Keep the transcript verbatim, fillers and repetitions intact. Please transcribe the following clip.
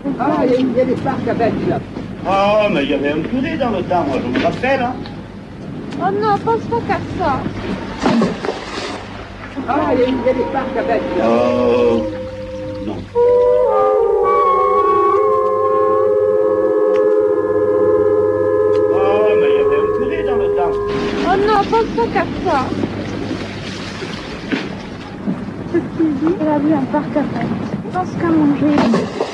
Ah, il y, a- il y a des parcs à bêtes là. Oh, mais il y avait un curé dans le temps, moi, je me rappelle. Hein. Oh non, pense pas qu'à ça. Ah, il y, a- il y a des parcs à bêtes là. Oh, non. Oh, mais il y avait un curé dans le temps. Oh non, pense pas qu'à ça. Elle a vu un parc à faire. Je pense qu'à manger.